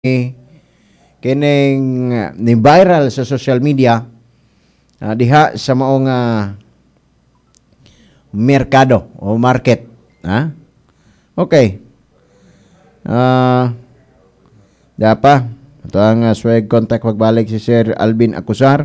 kining ni viral sa social media diha sa maong merkado o market. Okay. Dapa ito ang swag contact pagbalik si Sir Alvin Acusar.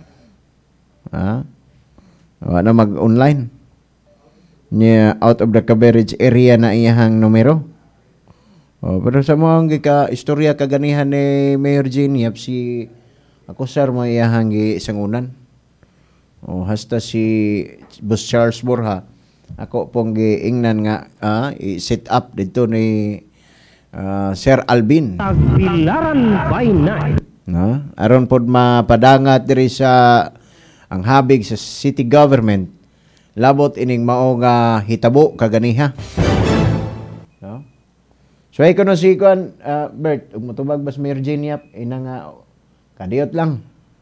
Wala mag-online niya out of the coverage area na iyahang numero. Pero sa mga istorya kaganihan ni Mayor Gene si Acusar mo iyahang isangunan. Hasta si Boss Charles Borja ako pong giingnan nga i-set up dito ni Sir Alvin. Tagbilaran by night. Aron pod mapadangat diri sa ang habig sa city government labot ining mao nga hitabo kaganiha. So ay kuno si Bert ug motubag bas Mayor Gene ina nga kadiyot lang.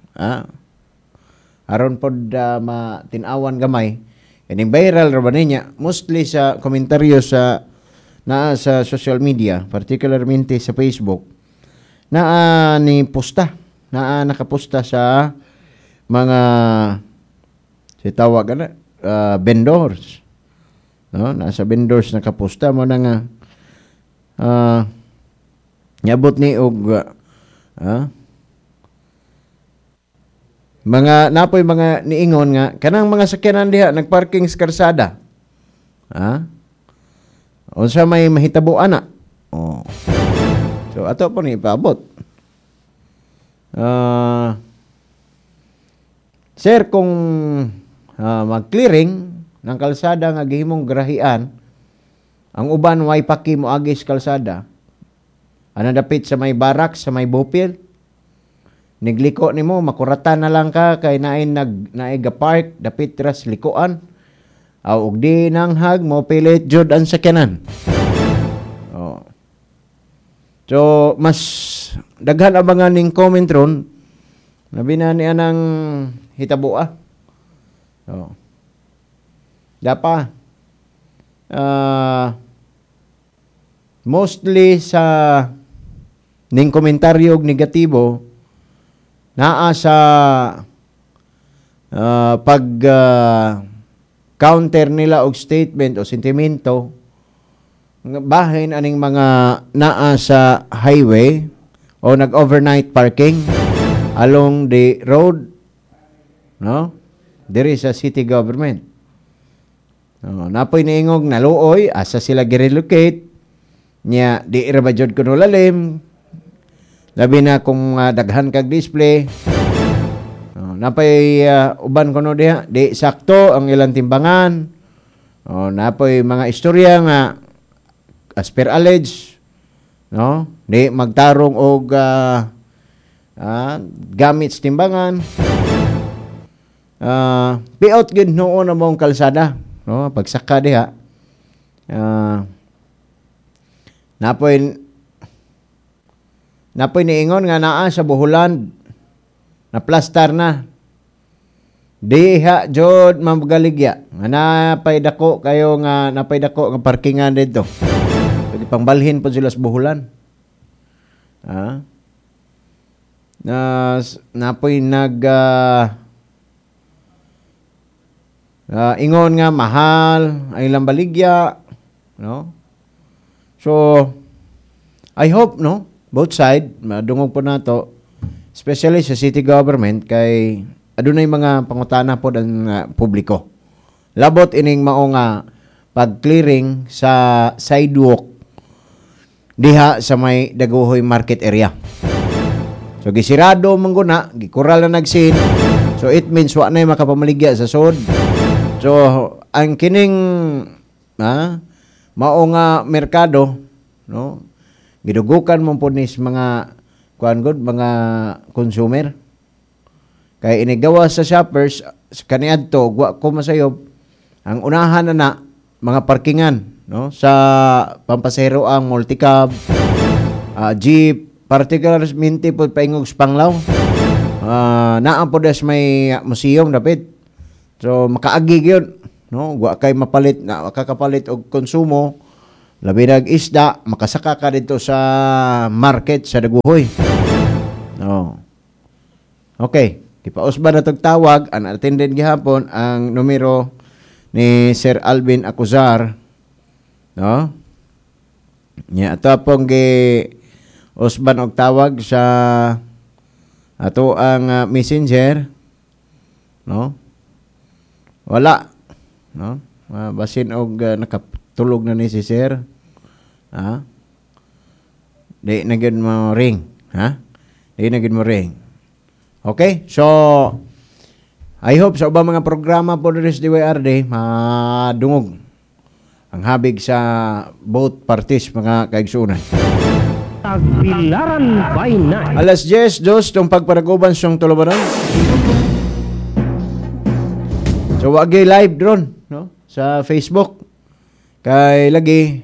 Aron pod matinawan gamay ining viral ra ba niya mostly sa komentaryo sa naa sa social media, particularmente sa Facebook, naa ni posta, naa nakaposta sa mga tawag na vendors. Nasa vendors nakaposta mo na nga nyabot ni og mga napoy mga niingon nga kanang mga sakyanan diha nagparking sa karsada. Unsa may mahitabo ana. So ato po ni paabot. Sir, kung mag-clearing ng kalsada nga gihimong grahian, ang uban way paki mo agis kalsada. Ana dapit sa may barak, sa may bupil. Nigliko nimo makuratan na lang ka kay naay ga-park dapit ras likuan. Og di nanghag mo pilit jud ang sakyanan. So mas daghan abangan ning comment ron labi na ni anang hitabo. Dapa mostly sa ning komentaryo negatibo naa sa pag counter nila og statement o sentimento bahin aning mga naa sa highway o nag-overnight parking along the road diri sa city government. Napoy niingog naluoy asa sila gi-relocate nya di ra ba jud kuno lalim labi na kung daghan kag display. Napay uban kuno diha di sakto ang ilang timbangan. Napoy mga istorya nga as per allege di magtarong og gamit sa timbangan. Payout gid noon among kalsada pagsaka diha. Napoy niingon nga naa sa Boholand na plastar na. Diha jud mamagaligya. Nga napay dako kayo nga napay dako nga parkingan dito. Pwede pangbalhin po sila sa Boholand. Napoy ingon nga mahal ay ilang baligya. So I hope both side madungog po nato especially sa city government kay adunay mga pangutana po ang publiko. Labot ining mao nga pag-clearing sa sidewalk diha sa may Daguhoy Market area. So gisirado man guna, gikural na nagsin. So it means wa na makapamaligya sa sud. So ang kining mao nga merkado gidugukan mo po nis mga mga consumer. Kaya inigawa sa shoppers kaniadto wa ko masayob ang unahan na mga parkingan sa pampasahero ang multicab, jeep, particularmente po paingog Panglaw. Naa po des may museum dapit. So makaagi gyud wa kay mapalit na makakapalit og konsumo Labi nag isda, makasaka ka dito sa market sa Daguhoy. No. Okay, kipaos ba na tawag, unattended gihapon ang numero ni Sir Alvin Acuzar. No? Nya ato pong usban og tawag sa ato ang messenger. No? Wala. No? Basin og nakatulog na ni si Sir. Ha? Di na gyud mo ring, ha? Di na gyud mo ring. Okay? So I hope sa ubang mga programa po dito sa DYRD madungog ang habig sa both parties mga kaigsunan. Tagbilaran by night. Alas 10, dos, itong pagpanaguban siyang tulubanan. So, wag live drone, no? Sa Facebook. Kay lagi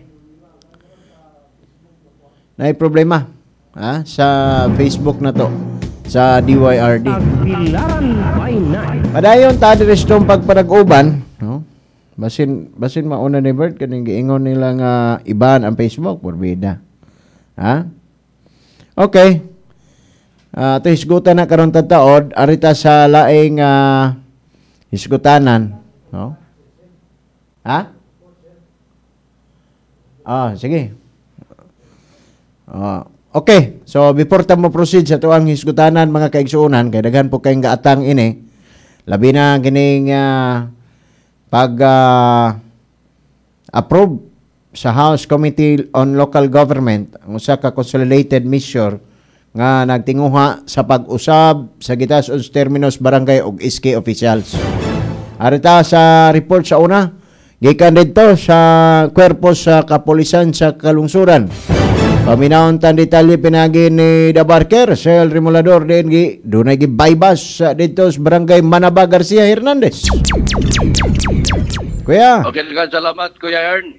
na problema ha? Sa Facebook na to. Sa DYRD. Tagbilaran by night. Padayon ta diri sa itong pagpanaguban, no? Basin mauna ni Bert kaning giingon nila nga iban ang Facebook porbida. Ha? Okay. Ito hisgutan na karon tataod arita sa laing hisgutanan, no? Ha? Sige. Okay. So before ta mo proceed sa tuang hisgutanan mga kaigsuonan kay daghan po kayong gaatang ini. Labi na kining pag approve sa House Committee on Local Government ang usa ka consolidated measure nga nagtinguha sa pag-usab sa gitas-on terminos barangay ug SK officials. Arita sa report sa una, gikan dito sa kwerpo sa kapulisan sa kalungsuran. Paminahon tan detalye pinagi ni Da Barker, Sel Remolador din dunay gibaybas dito sa barangay Manaba Garcia Hernandez. Kuya. Okay, salamat Kuya Ern.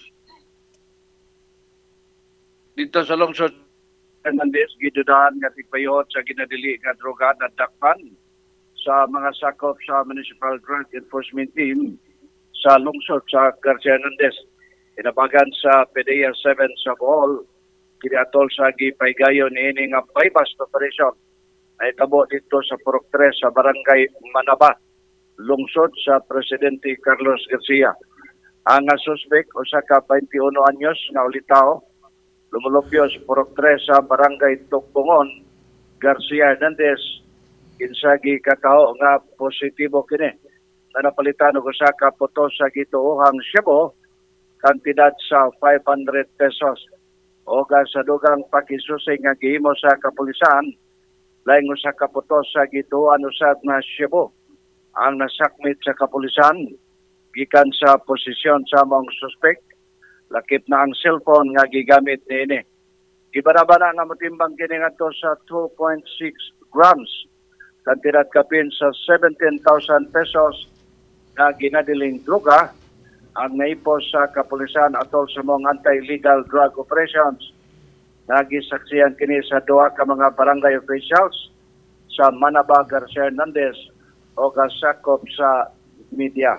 Dito sa lungsod Hernandez, gidudahan nga tigpayot sa ginadili nga droga at dakpan sa mga sakop sa Municipal Drug Enforcement Team sa lungsod sa Garcia Hernandez. Inabagan sa PDEA 7 sa Bohol, kiniatol sa gipaygayon ni ini nga bypass operation ay tabo dito sa Purok 3 sa barangay Manaba, lungsod sa Presidente Carlos Garcia. Ang suspect usa ka 21 anyos nga ulitaw lumulupyo sa Purok 3 sa barangay Tukbungon, Garcia Hernandez. Kinsagi kakao nga positibo kini na napalitan og usa ka puto sa gituohang Cebu, kantidad sa 500 pesos. O sa dugang pakisusay nga gihimo sa kapulisan, laing usa ka puto sa gituohan usab na Cebu ang nasakmit sa kapulisan gikan sa posisyon sa mga suspect. Lakip na ang cellphone nga gigamit niini. Gibarabara nga motimbang kini ngadto sa 2.6 grams, kantidad kapin sa 17,000 pesos na ginadiling droga ang naipos sa kapulisan atol sa mga anti-illegal drug operations. Nagisaksiyan kini sa duha ka mga barangay officials sa Manaba, Garcia Hernandez o kasakop sa media.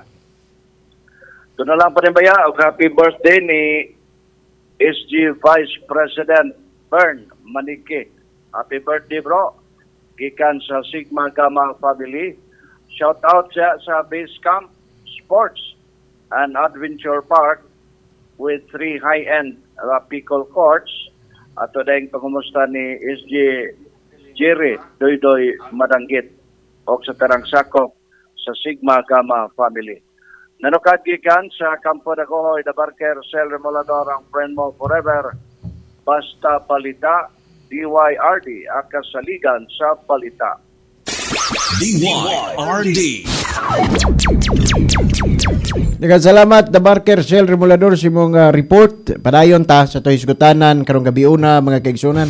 Doon na lang panimbaya o happy birthday ni SG Vice President Bern Manike. Happy birthday bro. Gikan sa Sigma Gamma family. Shout out sa Base Camp Sports and Adventure Park with 3 high-end pickle courts. At dahil pangumusta ni SG Jerry Doydoy Madanggit o sa tarang sakop sa Sigma Gamma family. Nanukad gikan sa Campo de Cohoy, Da Barker, Sel Remolador, ang friend mo forever. Basta palita, DYRD, akasaligan sa palita. DYRD. Salamat Da Barker, Sel Remolador sa mong report. Padayon ta sa to'y hisgutanan karong gabi una mga kaigsunan.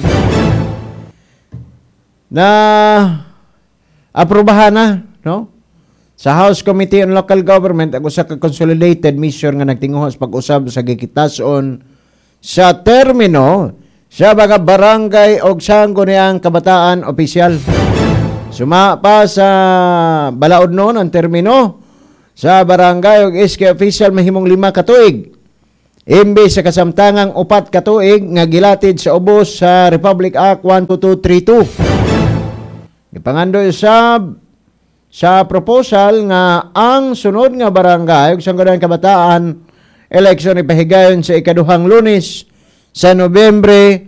Na aprobahan na, no? Sa House Committee on Local Government, ang usa ka consolidated measure nga nagtinguha sa pag-usab sa gikitason sa termino sa mga barangay o sanggo niyang kabataan opisyal. Suma pa sa balaod noon ang termino sa barangay o SK official mahimong 5 ka tuig. Imbes sa kasamtangang 4 ka tuig nga gilatid sa ubos sa Republic Act 12232. Ipangandoy sa proposal nga ang sunod nga barangay ug Sangguniang Kabataan election ipahigayon sa ikaduhang Lunes sa Nobyembre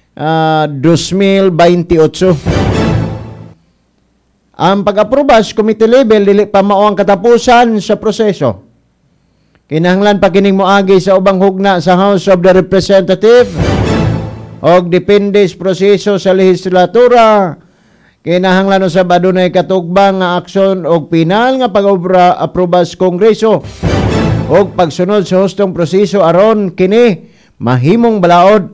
2028. Ang pag-aproba sa committee level dili pa mao ang katapusan sa proseso. Kinahanglan pa kining moagi sa ubang hugna sa House of the Representative og depende sa proseso sa legislatura. Kinahanglan usab adunay katugmang nga aksyon og pinal nga pag-aproba sa Kongreso og pagsunod sa hustong proseso aron kini mahimong balaod.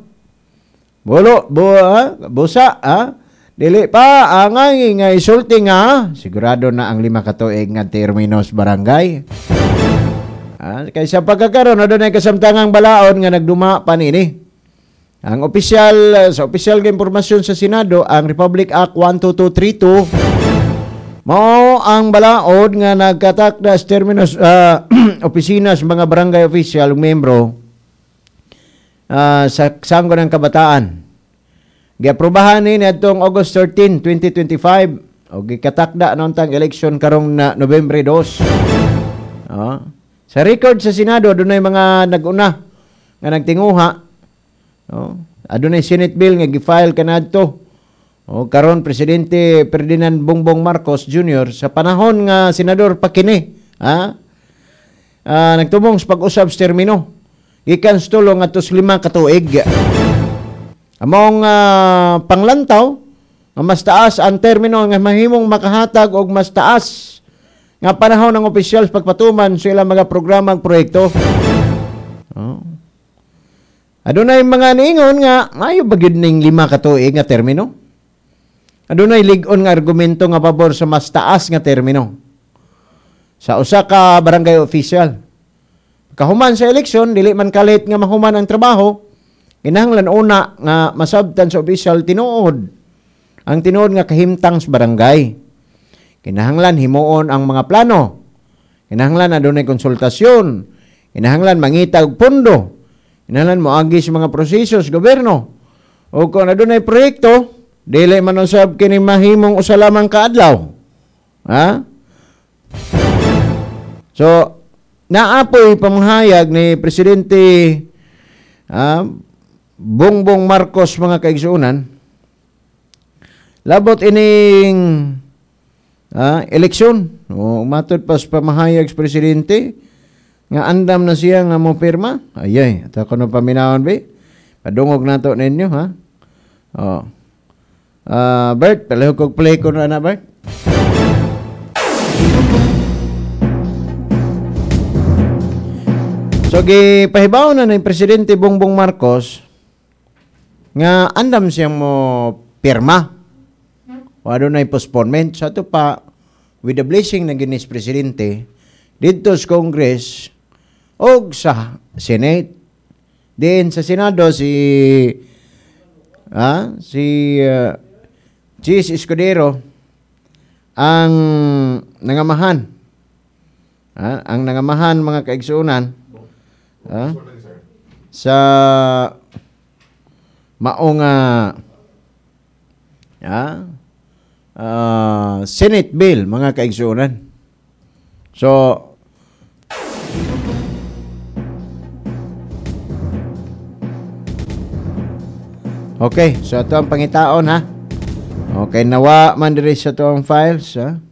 Busa dili pa angay nga isulti nga sigurado na ang 5 ka tuig nga terminos barangay. Kaysa pagkakaroon adunay kasamtangang balaod nga nagduma pa nini. Ang sa opisyal nga impormasyon sa Senado, ang Republic Act 12232 mao ang balaod nga nagkatakda sa terminos opisina sa mga barangay official membro sa Sangguniang Kabataan. Giaprobahan ni adtong August 13, 2025 og gikatakda noon tang election karong na Nobyembre 2. Sa record sa Senado adunay mga nag-una nga nagtinguha. Adunay Senate bill nga gi-file kanadto. Karon Presidente Ferdinand Bongbong Marcos Jr. sa panahon nga senador pa kini, nagtumong sa pag-usab sa termino. Gikan sa tulo ngadto sa 5 ka tuig. Among panglantaw nga mas taas ang termino nga mahimong makahatag og mas taas nga panahon ng opisyal sa pagpatuman sa ilang mga programa ug proyekto. Adunay mga niingon nga maayo ba gyud ning 5 ka tuig nga termino? Adunay lig-on nga argumento nga pabor sa mas taas nga termino. Sa usa ka barangay official, kahuman sa eleksyon dili man kalit nga mahuman ang trabaho, kinahanglan una nga masabtan sa opisyal tinuod ang tinuod nga kahimtang sa barangay. Kinahanglan himuon ang mga plano. Kinahanglan adunay konsultasyon. Kinahanglan mangita og pondo. Kinahanglan moagi sa mga proseso sa gobyerno. O kung adunay proyekto, dili man usab kini mahimong usa lamang ka adlaw. So, naapoy pamahayag ni Presidente Bongbong Marcos mga kaigsuonan. Labot ining eleksyon. Matod pa sa pamahayag sa Presidente nga andam na siya nga mo pirma. Ayay, ito ko na paminawon ba? Padungog na to ninyo, ha? Bert, palihog kong play ko na Bert. So, gipahibaw na ng Presidente Bongbong Marcos nga andam siyang mo pirma. O adunay postponement. Sa ito pa, with the blessing ng Guinness Presidente, dito sa Congress o sa Senate. Then sa Senado, si Chis Escudero ang nangamahan. Ang nangamahan mga kaigsuunan sa maong Senate bill mga kaigsuunan. So okay, so ito ang pangitaon ha. Okay, nawa man diri sa ito ang files ha.